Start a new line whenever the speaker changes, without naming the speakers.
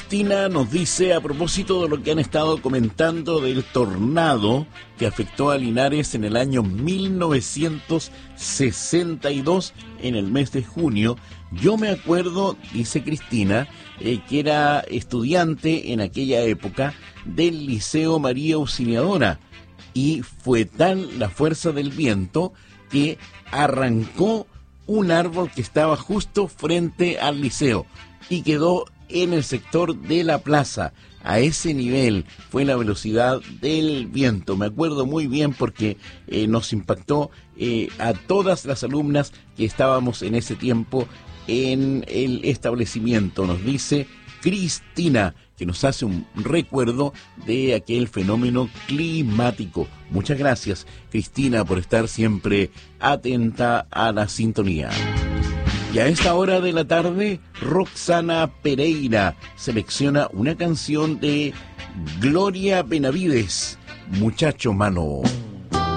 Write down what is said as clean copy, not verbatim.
Cristina nos dice, a propósito de lo que han estado comentando del tornado que afectó a Linares en el año 1962, en el mes de junio, yo me acuerdo, dice Cristina, que era estudiante en aquella época del Liceo María Auxiliadora, y fue tal la fuerza del viento que arrancó un árbol que estaba justo frente al liceo y quedó en el sector de la plaza. A ese nivel fue la velocidad del viento. Me acuerdo muy bien porque nos impactó a todas las alumnas que estábamos en ese tiempo en el establecimiento. Nos dice Cristina, que nos hace un recuerdo de aquel fenómeno climático. Muchas gracias, Cristina, por estar siempre atenta a la sintonía. Y a esta hora de la tarde, Roxana Pereira selecciona una canción de Gloria Benavides, Muchacho Malo.